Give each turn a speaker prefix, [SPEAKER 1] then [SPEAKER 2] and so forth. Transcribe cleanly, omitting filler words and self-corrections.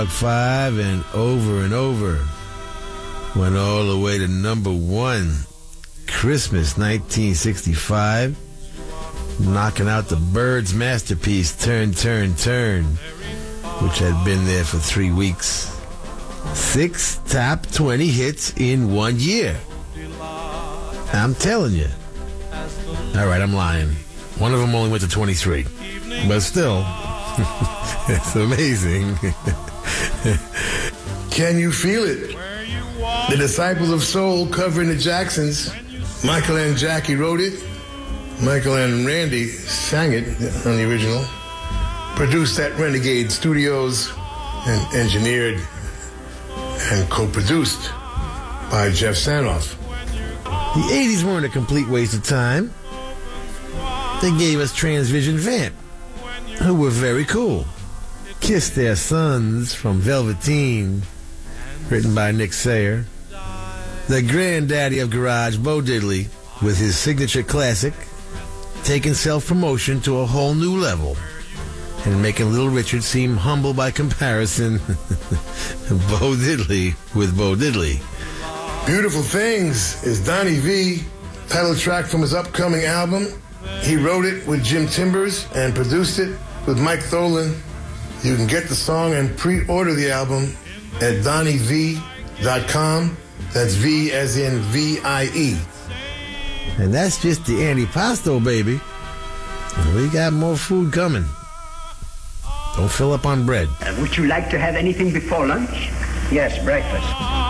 [SPEAKER 1] 5 and over. Went all the way to number 1. Christmas 1965. Knocking out the Byrds' masterpiece, Turn, Turn, Turn, which had been there for 3 weeks. 6 top 20 hits in 1 year. I'm telling you. All right, I'm lying. One of them only went to 23. But still, it's amazing.
[SPEAKER 2] Can You Feel It? The Disciples of Soul covering the Jacksons. Michael and Jackie wrote it. Michael and Randy sang it on the original. Produced at Renegade Studios and engineered and co-produced by Jeff Sanoff.
[SPEAKER 1] The 80s weren't a complete waste of time. They gave us Transvision Vamp, who were very cool. Kiss Their Sons from Velveteen, written by Nick Sayer. The granddaddy of garage, Bo Diddley, with his signature classic, taking self-promotion to a whole new level and making Little Richard seem humble by comparison. Bo Diddley with Bo Diddley.
[SPEAKER 2] Beautiful Things is Donnie V, title track from his upcoming album. He wrote it with Jim Timbers and produced it with Mike Tholen. You can get the song and pre-order the album at DonnieV.com. That's V as in V-I-E.
[SPEAKER 1] And that's just the antipasto, baby. We got more food coming. Don't fill up on bread.
[SPEAKER 3] Would you like to have anything before lunch?
[SPEAKER 4] Yes, breakfast.